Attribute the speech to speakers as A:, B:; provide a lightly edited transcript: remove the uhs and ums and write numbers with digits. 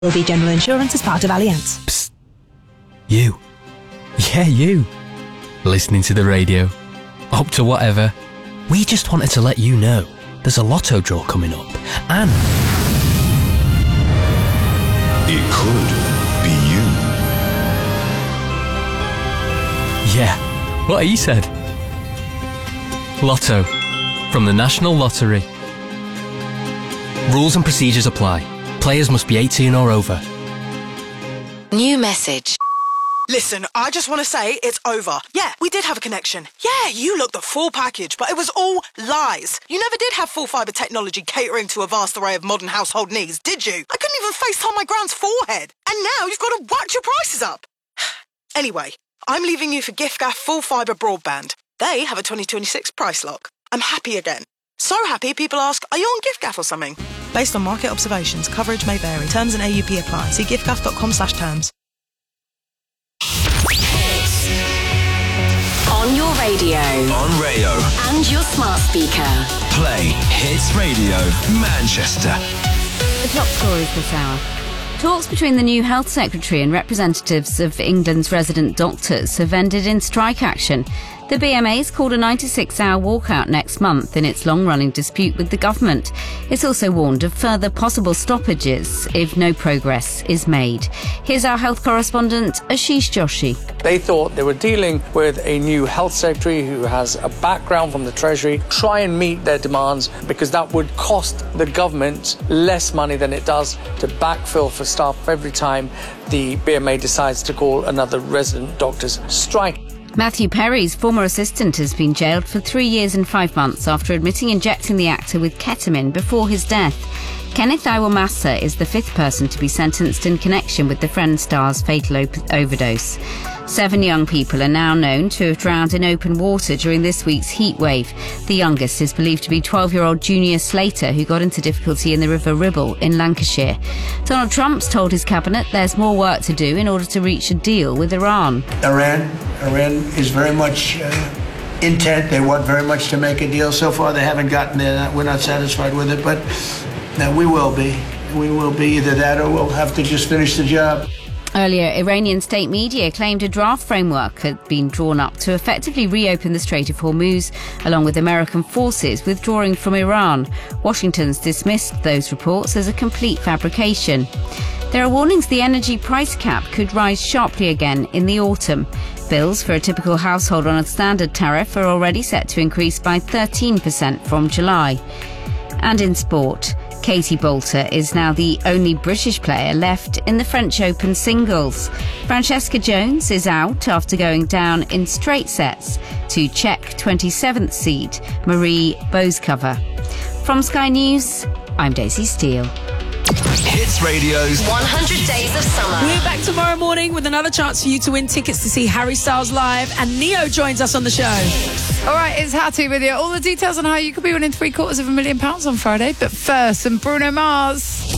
A: LV General Insurance is part of Allianz.
B: Psst. You. Yeah, you. Listening to the radio. Up to whatever. We just wanted to let you know there's a lotto draw coming up. And
C: it could be you.
B: Yeah, what he said. Lotto. From the National Lottery. Rules and procedures apply. Players must be 18 or over.
D: New message.
E: Listen, I just want to say it's over. Yeah, we did have a connection. Yeah, you looked the full package, but it was all lies. You never did have full fibre technology catering to a vast array of modern household needs, did you? I couldn't even FaceTime my grand's forehead. And now you've got to whack your prices up. Anyway, I'm leaving you for giffgaff full fibre broadband. They have a 2026 price lock. I'm happy again. So happy people ask, are you on giffgaff or something? Based on market observations, coverage may vary. Terms and AUP apply. See giffgaff.com/terms.
D: On your radio.
C: On Rayo.
D: And your smart speaker.
C: Play Hits Radio Manchester.
F: The top stories this hour. Talks between the new Health Secretary and representatives of England's resident doctors have ended in strike action. The BMA's called a 96-hour walkout next month in its long-running dispute with the government. It's also warned of further possible stoppages if no progress is made. Here's our health correspondent, Ashish Joshi.
G: They thought they were dealing with a new health secretary who has a background from the Treasury, try and meet their demands because that would cost the government less money than it does to backfill for staff every time the BMA decides to call another resident doctor's strike.
F: Matthew Perry's former assistant has been jailed for 3 years and 5 months after admitting injecting the actor with ketamine before his death. Kenneth Iwamasa is the 5th person to be sentenced in connection with the Friends star's fatal overdose. 7 young people are now known to have drowned in open water during this week's heat wave. The youngest is believed to be 12-year-old Junior Slater, who got into difficulty in the River Ribble in Lancashire. Donald Trump's told his cabinet there's more work to do in order to reach a deal with Iran.
H: Iran is very much intent. They want very much to make a deal. So far, they haven't gotten there. We're not satisfied with it, but we will be. We will be either that or we'll have to just finish the job.
F: Earlier, Iranian state media claimed a draft framework had been drawn up to effectively reopen the Strait of Hormuz, along with American forces withdrawing from Iran. Washington's dismissed those reports as a complete fabrication. There are warnings the energy price cap could rise sharply again in the autumn. Bills for a typical household on a standard tariff are already set to increase by 13% from July. And in sport, Katie Boulter is now the only British player left in the French Open singles. Francesca Jones is out after going down in straight sets to Czech 27th seed Marie Bouzkova. From Sky News, I'm Daisy Steele.
C: Hits Radio's
D: 100 Days of Summer.
A: We're back tomorrow morning with another chance for you to win tickets to see Harry Styles live, and Neo joins us on the show.
I: All right, it's Hattie with you. All the details on how you could be winning £750,000 on Friday. But first, some Bruno Mars.